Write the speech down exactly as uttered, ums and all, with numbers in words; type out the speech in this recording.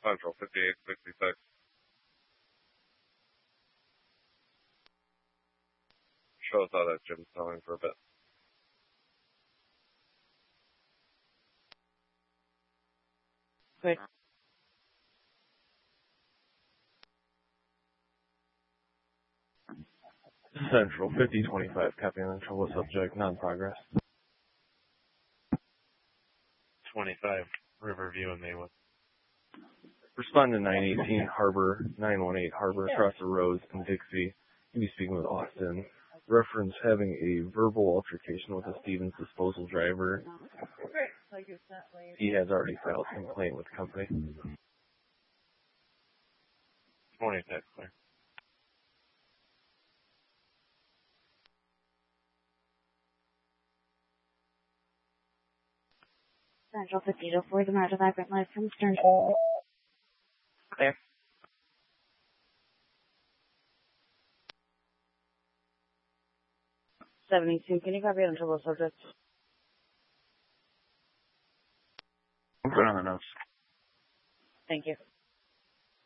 Central, fifty-eight sixty-six. Show us how that Jim's selling for a bit. Great. Central, fifty twenty-five, copy on the trouble subject, non-progress. twenty-five, Riverview and Maywood. Respond to nine eighteen Harbor, nine one eight Harbor, across the roads in Dixie. You'll be speaking with Austin. Reference having a verbal altercation with a Stevens disposal driver. He has already filed a complaint with the company. twenty, that's clear. Central fifty oh four, the Marta Vibrant Life from Stern. Clear. seventy-two, can you copy on trouble subject? Put on the notes. Thank you.